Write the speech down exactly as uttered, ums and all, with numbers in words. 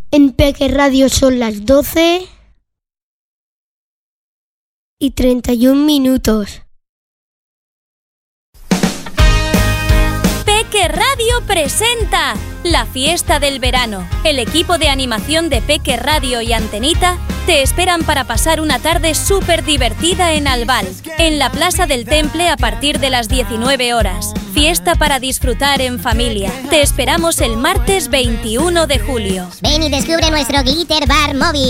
En Peque Radio son las doce y treinta y un minutos. Peque Radio presenta la fiesta del verano. El equipo de animación de Peque Radio y Antenita te esperan para pasar una tarde súper divertida en Albal, en la Plaza del Temple a partir de las diecinueve horas. Fiesta para disfrutar en familia. Te esperamos el martes veintiuno de julio. Ven y descubre nuestro Glitter Bar móvil.